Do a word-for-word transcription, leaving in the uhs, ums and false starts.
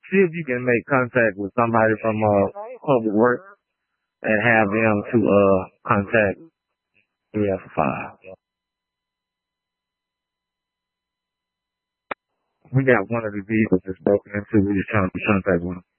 See if you can make contact with somebody from uh public works and have them to uh contact three F five. We got one of the vehicles that's broken into. We just trying to contact with them.